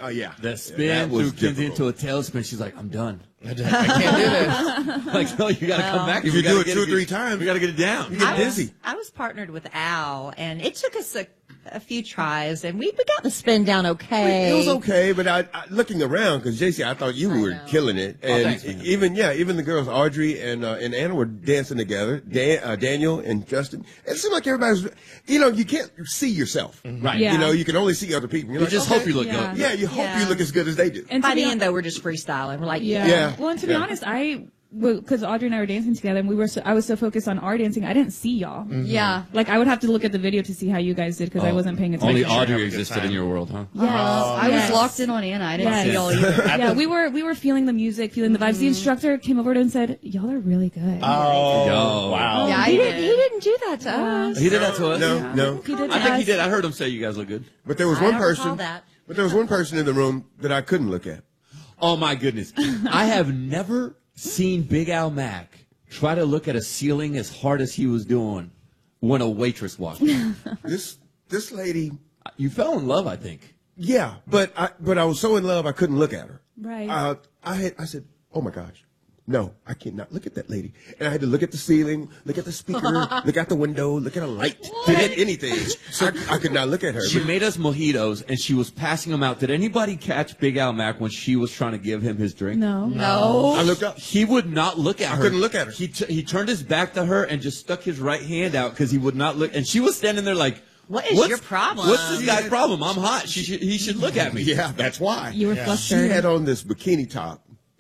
Oh, yeah. The spin threw Kinsey into a tailspin. She's like, I'm done. I can't do this. Like, no, you got to come back. If you do it 2 or 3 times, we got to get it down. You get dizzy. I was partnered with Al, and it took us a few tries, and we got the spin down okay. It was okay, but I looking around, because JC, I thought you were killing it. And thanks, even the girls, Audrey and Anna were dancing together, Daniel and Justin. It seemed like everybody's, you can't see yourself. Right. Yeah. You can only see other people. You're You like, just okay. hope you look good. Yeah, you hope you look as good as they do. And By to the be end, though, we're just freestyling. We're like, Yeah. Well, and to be honest, because Audrey and I were dancing together, and I was so focused on our dancing, I didn't see y'all. Yeah. Like, I would have to look at the video to see how you guys did, because I wasn't paying attention. Only Making sure you have Audrey a good existed time. in your world, huh? Yes. I was locked in on Anna. I didn't see y'all either. Yeah, we were feeling the music, feeling the vibes. The instructor came over and said, "Y'all are really good." Oh, Yo. wow. Yeah, he didn't do that to us. He did that to us? No. He did I think he us. did. I heard him say you guys look good. But there was I one don't person. recall that. But there was one person in the room that I couldn't look at. Oh, my goodness. I have never seen Big Al Mack try to look at a ceiling as hard as he was doing when a waitress walked in. This lady. You fell in love, I think. Yeah, but I was so in love I couldn't look at her. Right. I said, oh my gosh, no, I cannot look at that lady. And I had to look at the ceiling, look at the speaker, look out the window, look at a light, look at anything. So I could not look at her. She made us mojitos, and she was passing them out. Did anybody catch Big Al Mack when she was trying to give him his drink? No. I looked up. He would not look at her. I couldn't look at her. He turned his back to her and just stuck his right hand out because he would not look. And she was standing there like, What is your problem? What's this guy's problem? I'm hot. He should look at me. Yeah, that's why. You were She flustered. had on this bikini top.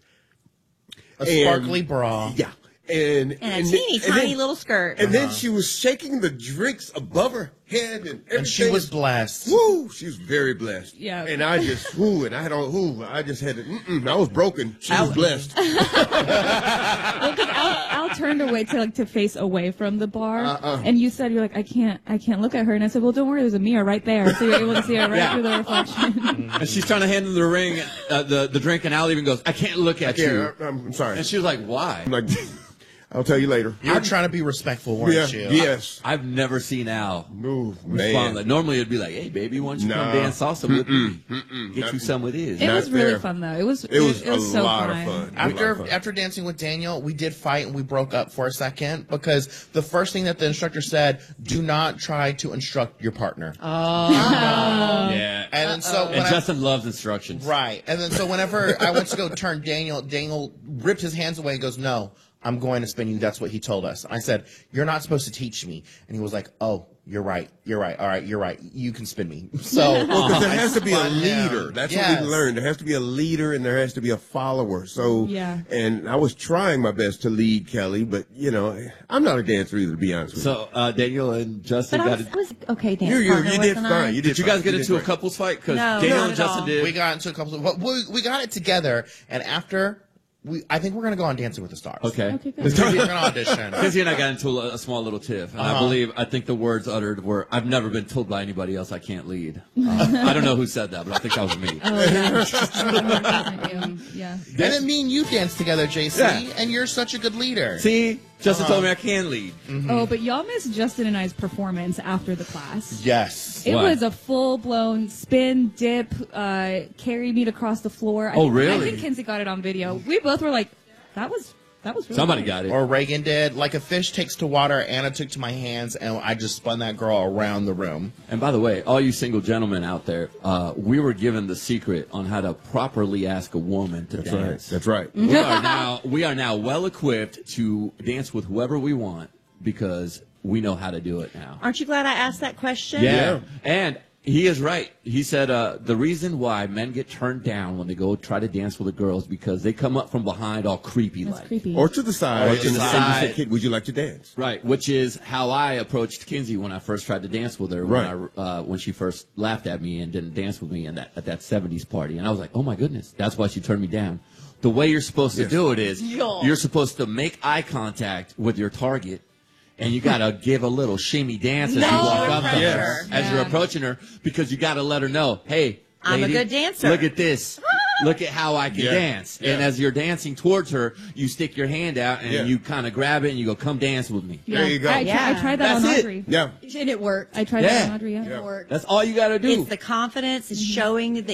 A sparkly bra. Yeah. And And a teeny tiny little skirt. And then she was shaking the drinks above her head and everything. And she was blessed. Woo! She was very blessed. Yeah. And I just, and I had on, I just had it, I was broken. She was blessed. Well, 'cause Al turned away to face away from the bar, and you said, you're like, I can't look at her, and I said, well, don't worry, there's a mirror right there, so you're able to see her right through the reflection. And she's trying to hand him the ring, the drink, and Al even goes, I can't look at you. I'm sorry. And she was like, why? I'm like, I'll tell you later. You were trying to be respectful, weren't you? Yes. I've never seen Al Move, respond. man. Like, normally it'd be like, hey, baby, why don't you come dance salsa with me? Get you some with his. It was Not really there. fun, though. It was a so lot fun. of fun. After dancing with Daniel, we did fight and we broke up for a second because the first thing that the instructor said, do not try to instruct your partner. Yeah. And then so when And Justin loves instructions. right. And then so whenever I went to go turn Daniel ripped his hands away and goes, no, I'm going to spin you. That's what he told us. I said, you're not supposed to teach me. And he was like, oh, you're right. All right, you're right. You can spin me. So Well, there has to be a spun him. leader. That's Yes. what we learned. There has to be a leader and there has to be a follower. So, Yeah. and I was trying my best to lead Kelly, but I'm not a dancer either, to be honest with you. So Daniel and Justin But I got was, it. I was okay dance You partner, did wasn't I? fine. Did you guys get into a couple? couples fight? Because No, Daniel not and at Justin all. did. We got into a couple of, we got it together, and after, I think we're going to go on Dancing with the Stars. Okay. Okay, good. We're going to audition. Kizzy and I got into a small little tiff, and I think the words uttered were, I've never been told by anybody else I can't lead. I don't know who said that, but I think that was me. Yeah. And then me and you danced together, JC, Yeah. and you're such a good leader. See? Justin told me I can lead. Oh, but y'all missed Justin and I's performance after the class. Yes. It Why? was a full-blown spin, dip, carry me across the floor. Oh, really? I think Kinsey got it on video. We both were like, that was really Somebody good. got it. Or Reagan did. Like a fish takes to water, Anna took to my hands, and I just spun that girl around the room. And by the way, all you single gentlemen out there, we were given the secret on how to properly ask a woman to dance. That's right. We are now well equipped to dance with whoever we want because we know how to do it now. Aren't you glad I asked that question? Yeah. And he is right. He said the reason why men get turned down when they go try to dance with a girl is because they come up from behind all creepy That's like. creepy. Or to the side. Or to the side. And you say, kid, would you like to dance? Right, which is how I approached Kinsey when I first tried to dance with her. When she first laughed at me and didn't dance with me at that 70s party. And I was like, oh my goodness, that's why she turned me down. The way you're supposed to do it is you're supposed to make eye contact with your target. And you got to give a little shimmy dance as you walk up to her, as you're approaching her, because you got to let her know, hey, I'm lady, a good dancer. Look at this. Look at how I can dance. Yeah. And as you're dancing towards her, you stick your hand out and you kind of grab it and you go, come dance with me. Yeah. There you go. I tried that That's on it. Audrey. Yeah. And it worked. I tried that on Audrey, It worked. That's all you got to do. It's the confidence, it's showing that